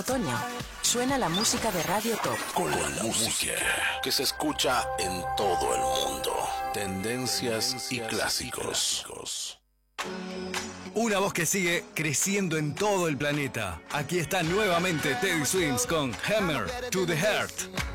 otoño, suena la música de Radio Top. Con la música que se escucha en todo el mundo. Tendencias y clásicos. Una voz que sigue creciendo en todo el planeta. Aquí está nuevamente Teddy Swims con Hammer to the Heart.